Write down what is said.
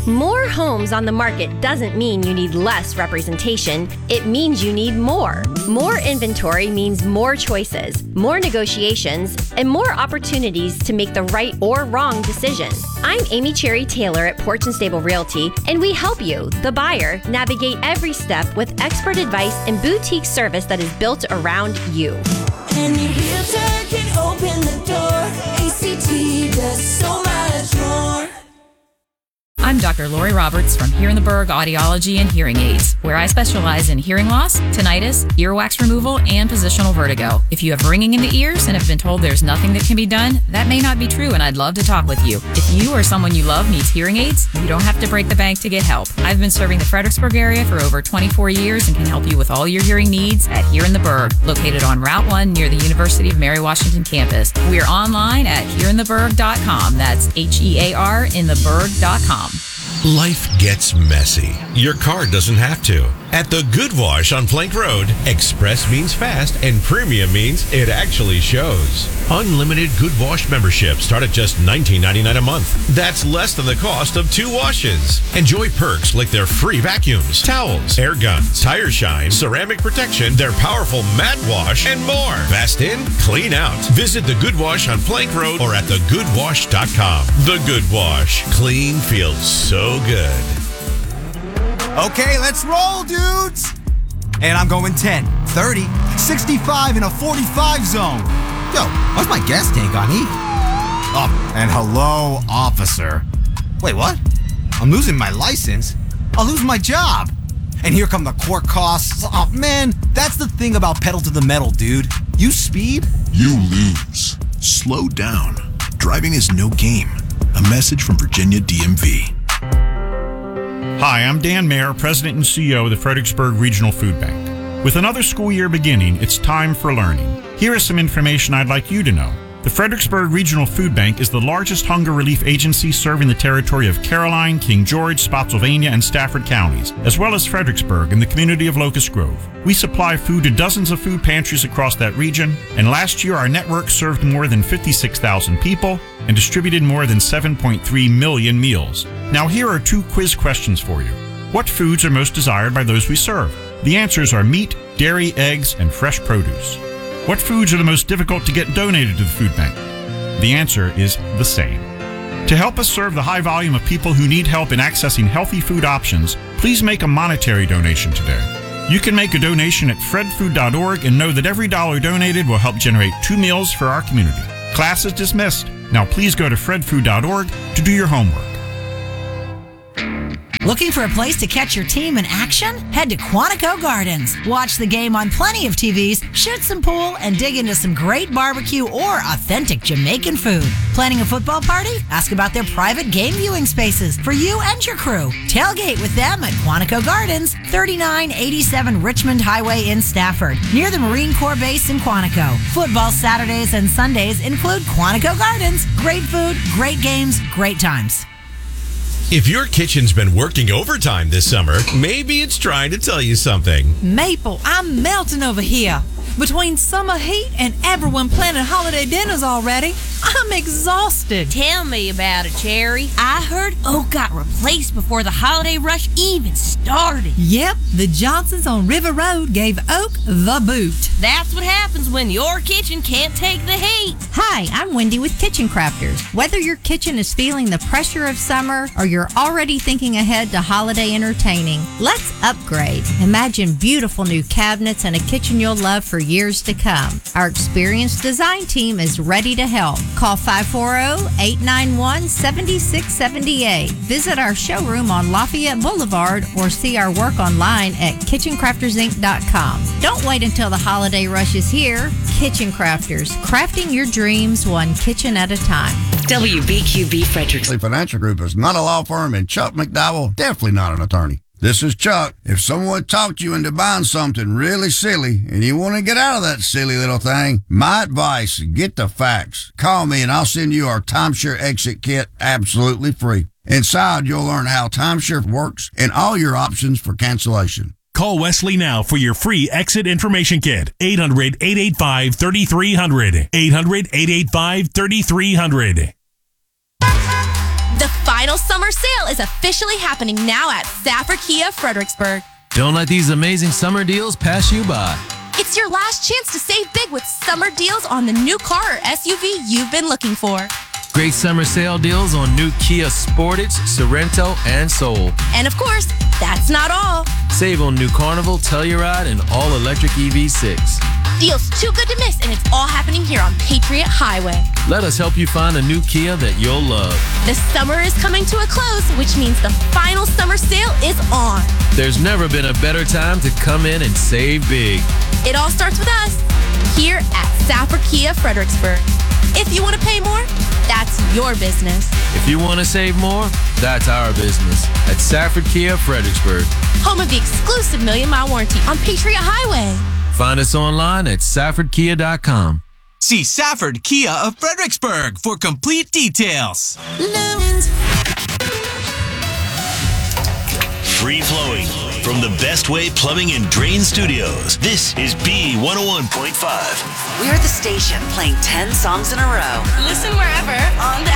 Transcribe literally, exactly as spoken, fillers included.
More homes on the market doesn't mean you need less representation. It means you need more. More inventory means more choices, more negotiations, and more opportunities to make the right or wrong decision. I'm Amy Cherry Taylor at Porch and Stable Realty, and we help you, the buyer, navigate every step with expert advice and boutique service that is built around you. Any realtor can open the door. A C T does so much more. I'm Doctor Lori Roberts from Here in the Berg Audiology and Hearing Aids, where I specialize in hearing loss, tinnitus, earwax removal, and positional vertigo. If you have ringing in the ears and have been told there's nothing that can be done, that may not be true, and I'd love to talk with you. If you or someone you love needs hearing aids, you don't have to break the bank to get help. I've been serving the Fredericksburg area for over twenty-four years and can help you with all your hearing needs at Here in the Berg, located on Route one near the University of Mary Washington campus. We're online at here in the berg dot com. That's H E A R in the berg dot com. Life gets messy. Your car doesn't have to. At the Good Wash on Plank Road, express means fast and premium means it actually shows. Unlimited Good Wash memberships start at just nineteen ninety-nine dollars a month. That's less than the cost of two washes. Enjoy perks like their free vacuums, towels, air guns, tire shine, ceramic protection, their powerful matte wash, and more. Fast in, clean out. Visit the Good Wash on Plank Road or at the good wash dot com. The Good Wash. Clean feels so good. Okay, let's roll, dudes. And I'm going ten, thirty, sixty-five in a forty-five zone. Yo, what's my gas tank on E? Oh, and hello, officer. Wait, what? I'm losing my license. I'll lose my job. And here come the court costs. Oh, man, that's the thing about pedal to the metal, dude. You speed, you lose. Slow down. Driving is no game. A message from Virginia D M V. Hi, I'm Dan Mayer, President and C E O of the Fredericksburg Regional Food Bank. With another school year beginning, it's time for learning. Here is some information I'd like you to know. The Fredericksburg Regional Food Bank is the largest hunger relief agency serving the territory of Caroline, King George, Spotsylvania, and Stafford counties, as well as Fredericksburg and the community of Locust Grove. We supply food to dozens of food pantries across that region, and last year our network served more than fifty-six thousand people and distributed more than seven point three million meals. Now here are two quiz questions for you. What foods are most desired by those we serve? The answers are meat, dairy, eggs, and fresh produce. What foods are the most difficult to get donated to the food bank? The answer is the same. To help us serve the high volume of people who need help in accessing healthy food options, please make a monetary donation today. You can make a donation at fred food dot org and know that every dollar donated will help generate two meals for our community. Class is dismissed. Now please go to fred food dot org to do your homework. Looking for a place to catch your team in action? Head to Quantico Gardens. Watch the game on plenty of T Vs, shoot some pool, and dig into some great barbecue or authentic Jamaican food. Planning a football party? Ask about their private game viewing spaces for you and your crew. Tailgate with them at Quantico Gardens, thirty-nine eighty-seven Richmond Highway in Stafford, near the Marine Corps Base in Quantico. Football Saturdays and Sundays include Quantico Gardens. Great food, great games, great times. If your kitchen's been working overtime this summer, maybe it's trying to tell you something. Maple, I'm melting over here. Between summer heat and everyone planning holiday dinners already, I'm exhausted. Tell me about it, Cherry. I heard Oak got replaced before the holiday rush even started. Yep, the Johnsons on River Road gave Oak the boot. That's what happens when your kitchen can't take the heat. Hi, I'm Wendy with Kitchen Crafters. Whether your kitchen is feeling the pressure of summer or you're already thinking ahead to holiday entertaining, let's upgrade. Imagine beautiful new cabinets and a kitchen you'll love for years to come. Our experienced design team is ready to help. Call five four zero, eight nine one, seven six seven eight. Visit our showroom on Lafayette Boulevard or see our work online at kitchen crafters inc dot com. Don't wait until the holiday rush is here. Kitchen Crafters, crafting your dreams one kitchen at a time. W B Q B Fredericksburg Financial Group is not a law firm, and Chuck McDowell definitely not an attorney. This is Chuck. If someone talked you into buying something really silly and you want to get out of that silly little thing, my advice, get the facts. Call me and I'll send you our timeshare exit kit absolutely free. Inside, you'll learn how timeshare works and all your options for cancellation. Call Wesley now for your free exit information kit. eight hundred, eight eight five, three three zero zero. eight hundred, eight eight five, three three zero zero. The fire final summer sale is officially happening now at Stafford Kia Fredericksburg. Don't let these amazing summer deals pass you by. It's your last chance to save big with summer deals on the new car or S U V you've been looking for. Great summer sale deals on new Kia Sportage, Sorento, and Soul. And of course, that's not all. Save on new Carnival, Telluride, and all-electric E V six. Deals too good to miss, and it's all happening here on Patriot Highway. Let us help you find a new Kia that you'll love. The summer is coming to a close, which means the final summer sale is on. There's never been a better time to come in and save big. It all starts with us here at Stafford Kia Fredericksburg. If you want to pay more, that's your business. If you want to save more, that's our business at Stafford Kia Fredericksburg. Home of the exclusive Million Mile Warranty on Patriot Highway. Find us online at Safford Kia dot com. See Safford Kia of Fredericksburg for complete details. Lumens. Free flowing from the Best Way Plumbing and Drain Studios. This is B one oh one point five. We're the station playing ten songs in a row. Listen wherever on the